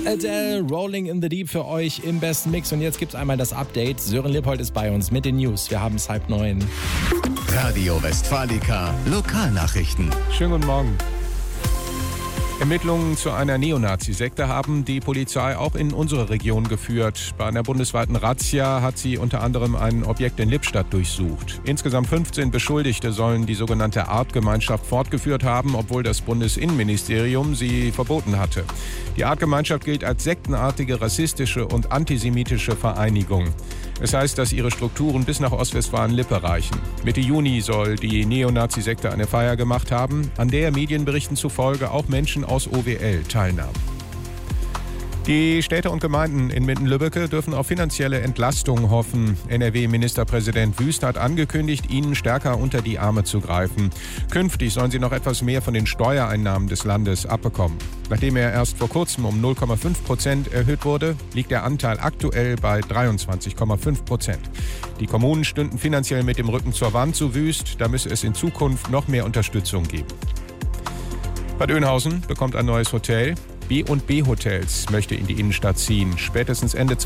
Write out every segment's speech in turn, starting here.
Adele, Rolling in the Deep für euch im besten Mix. Und jetzt gibt's einmal das Update. Sören Lippold ist bei uns mit den News. Wir haben es 8:30. Radio Westfalica, Lokalnachrichten. Schönen guten Morgen. Ermittlungen zu einer Neonazi-Sekte haben die Polizei auch in unsere Region geführt. Bei einer bundesweiten Razzia hat sie unter anderem ein Objekt in Lippstadt durchsucht. Insgesamt 15 Beschuldigte sollen die sogenannte Artgemeinschaft fortgeführt haben, obwohl das Bundesinnenministerium sie verboten hatte. Die Artgemeinschaft gilt als sektenartige, rassistische und antisemitische Vereinigung. Es heißt, dass ihre Strukturen bis nach Ostwestfalen-Lippe reichen. Mitte Juni soll die Neonazi-Sekte eine Feier gemacht haben, an der Medienberichten zufolge auch Menschen aus OWL teilnahmen. Die Städte und Gemeinden in Minden-Lübbecke dürfen auf finanzielle Entlastung hoffen. NRW-Ministerpräsident Wüst hat angekündigt, ihnen stärker unter die Arme zu greifen. Künftig sollen sie noch etwas mehr von den Steuereinnahmen des Landes abbekommen. Nachdem er erst vor kurzem um 0,5% erhöht wurde, liegt der Anteil aktuell bei 23,5%. Die Kommunen stünden finanziell mit dem Rücken zur Wand, so Wüst. Da müsse es in Zukunft noch mehr Unterstützung geben. Bad Oeynhausen bekommt ein neues Hotel. B&B Hotels möchte in die Innenstadt ziehen. Spätestens Ende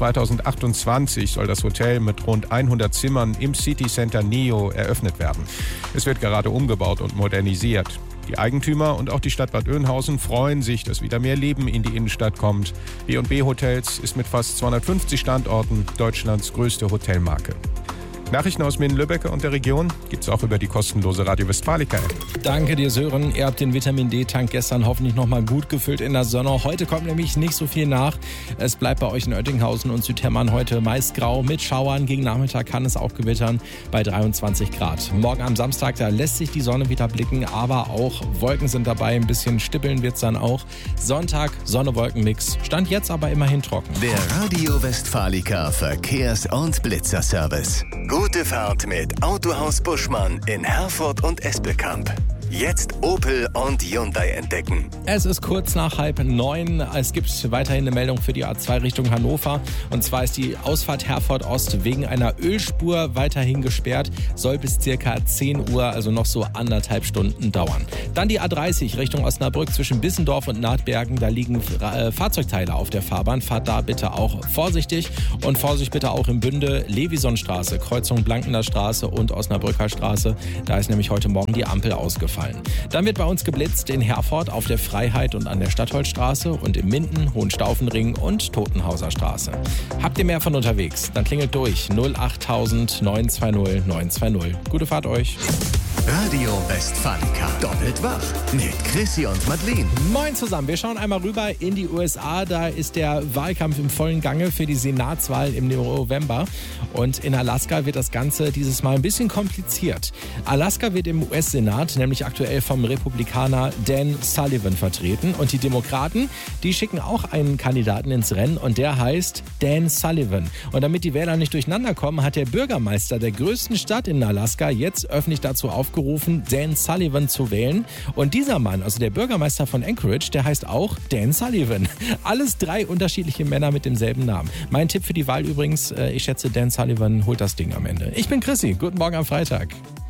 2028 soll das Hotel mit rund 100 Zimmern im City Center Neo eröffnet werden. Es wird gerade umgebaut und modernisiert. Die Eigentümer und auch die Stadt Bad Oeynhausen freuen sich, dass wieder mehr Leben in die Innenstadt kommt. B&B Hotels ist mit fast 250 Standorten Deutschlands größte Hotelmarke. Nachrichten aus Minden-Lübbecke und der Region gibt's auch über die kostenlose Radio Westfalica-App. Danke dir, Sören. Ihr habt den Vitamin-D-Tank gestern hoffentlich nochmal gut gefüllt in der Sonne. Heute kommt nämlich nicht so viel nach. Es bleibt bei euch in Oettinghausen und Südhemmern heute meist grau mit Schauern. Gegen Nachmittag kann es auch gewittern bei 23 Grad. Morgen am Samstag, da lässt sich die Sonne wieder blicken, aber auch Wolken sind dabei. Ein bisschen stippeln wird's dann auch. Sonntag, Sonne-Wolken-Mix. Stand jetzt aber immerhin trocken. Der Radio Westfalica Verkehrs- und Blitzerservice. Gute Fahrt mit Autohaus Buschmann in Herford und Espelkamp. Jetzt Opel und Hyundai entdecken. Es ist kurz nach 8:30. Es gibt weiterhin eine Meldung für die A2 Richtung Hannover. Und zwar ist die Ausfahrt Herford Ost wegen einer Ölspur weiterhin gesperrt. Soll bis circa 10 Uhr, also noch so 1,5 Stunden dauern. Dann die A30 Richtung Osnabrück zwischen Bissendorf und Nahtbergen. Da liegen Fahrzeugteile auf der Fahrbahn. Fahrt da bitte auch vorsichtig. Und Vorsicht bitte auch im Bünde Levisonstraße, Kreuzung Blankener Straße und Osnabrücker Straße. Da ist nämlich heute Morgen die Ampel ausgefallen. Dann wird bei uns geblitzt in Herford auf der Freiheit und an der Stadtholzstraße und in Minden, Hohenstaufenring und Totenhauser Straße. Habt ihr mehr von unterwegs? Dann klingelt durch 08000 920 920. Gute Fahrt euch. Radio Westfalica. Doppelt wach mit Chrissy und Madeleine. Moin zusammen. Wir schauen einmal rüber in die USA. Da ist der Wahlkampf im vollen Gange für die Senatswahl im November. Und in Alaska wird das Ganze dieses Mal ein bisschen kompliziert. Alaska wird im US-Senat nämlich aktuell vom Republikaner Dan Sullivan vertreten. Und die Demokraten, die schicken auch einen Kandidaten ins Rennen und der heißt Dan Sullivan. Und damit die Wähler nicht durcheinander kommen, hat der Bürgermeister der größten Stadt in Alaska jetzt öffentlich dazu aufgerufen, Dan Sullivan zu wählen. Und dieser Mann, also der Bürgermeister von Anchorage, der heißt auch Dan Sullivan. Alles 3 unterschiedliche Männer mit demselben Namen. Mein Tipp für die Wahl übrigens, ich schätze, Dan Sullivan holt das Ding am Ende. Ich bin Chrissy, guten Morgen am Freitag.